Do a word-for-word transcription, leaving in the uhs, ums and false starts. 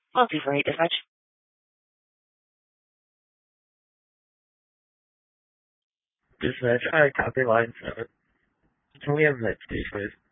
Multivariate dispatch. Dispatch, I copy line seven. Can we have that, please?